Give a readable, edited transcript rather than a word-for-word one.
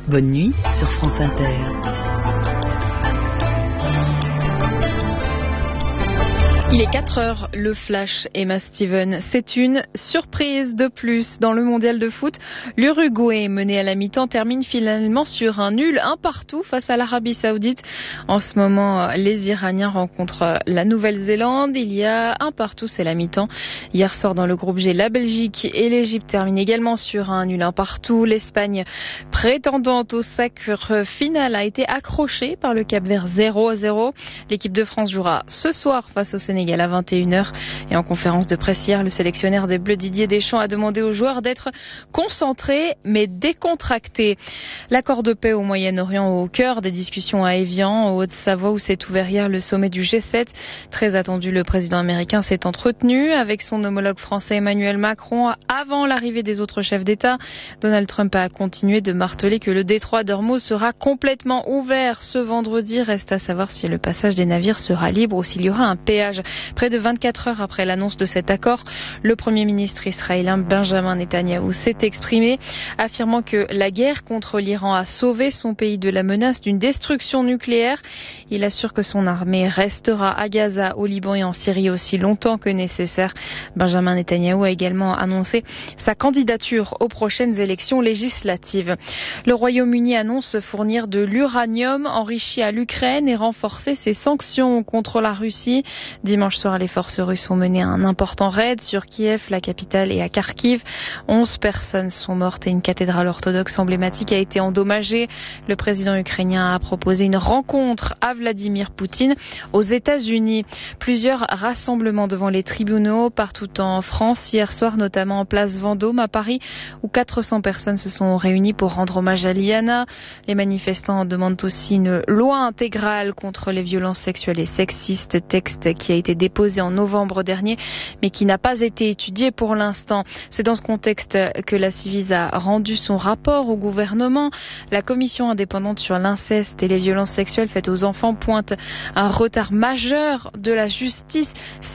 Bonne nuit sur France Inter. Il est 4h, le flash, Emma Steven. C'est une surprise de plus dans le mondial de foot. L'Uruguay, mené à la mi-temps, termine finalement sur un nul, un partout face à l'Arabie Saoudite. En ce moment, les Iraniens rencontrent la Nouvelle-Zélande. Il y a un partout, c'est la mi-temps. Hier soir, dans le groupe G, la Belgique et l'Égypte terminent également sur un nul, un partout. L'Espagne, prétendante au sacre final, a été accrochée par le Cap-Vert 0-0. L'équipe de France jouera ce soir face au Sénégal à 21h. Et en conférence de presse hier, le sélectionneur des Bleus Didier Deschamps a demandé aux joueurs d'être concentrés mais décontractés. L'accord de paix au Moyen-Orient au cœur des discussions à Évian, en Haute-Savoie, où s'est ouvert hier le sommet du G7. Très attendu, le président américain s'est entretenu avec son homologue français Emmanuel Macron avant l'arrivée des autres chefs d'État. Donald Trump a continué de marteler que le détroit d'Ormuz sera complètement ouvert ce vendredi. Reste à savoir si le passage des navires sera libre ou s'il y aura un péage. Près de 24 heures après l'annonce de cet accord, le Premier ministre israélien Benjamin Netanyahou s'est exprimé, affirmant que la guerre contre l'Iran a sauvé son pays de la menace d'une destruction nucléaire. Il assure que son armée restera à Gaza, au Liban et en Syrie aussi longtemps que nécessaire. Benjamin Netanyahou a également annoncé sa candidature aux prochaines élections législatives. Le Royaume-Uni annonce fournir de l'uranium enrichi à l'Ukraine et renforcer ses sanctions contre la Russie. Dimanche soir, les forces russes ont mené un important raid sur Kiev, la capitale, et à Kharkiv. 11 personnes sont mortes et une cathédrale orthodoxe emblématique a été endommagée. Le président ukrainien a proposé une rencontre à Vladimir Poutine aux États-Unis. Plusieurs rassemblements devant les tribunaux partout en France hier soir, notamment en place Vendôme à Paris, où 400 personnes se sont réunies pour rendre hommage à Liana. Les manifestants demandent aussi une loi intégrale contre les violences sexuelles et sexistes, texte qui a été déposé en novembre dernier, mais qui n'a pas été étudié pour l'instant. C'est dans ce contexte que la Ciivise a rendu son rapport au gouvernement. La commission indépendante sur l'inceste et les violences sexuelles faites aux enfants pointe un retard majeur de la justice.